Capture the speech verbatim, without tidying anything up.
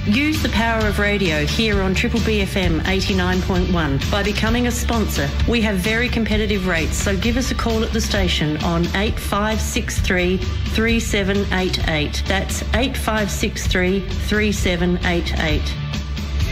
Use the power of radio here on Triple B F M eighty-nine point one. By becoming a sponsor, we have very competitive rates, so give us a call at the station on eight five six three, three seven eight eight. That's eight five six three, three seven eight eight.